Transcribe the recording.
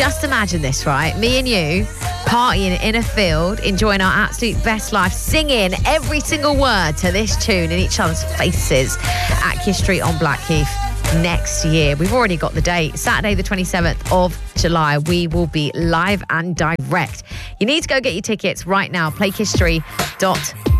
just imagine this, right? Me and you partying in a field, enjoying our absolute best life, singing every single word to this tune in each other's faces at Kiss Street on Blackheath next year. We've already got the date. Saturday the 27th of July. We will be live and direct. You need to go get your tickets right now. Playkisstory.com.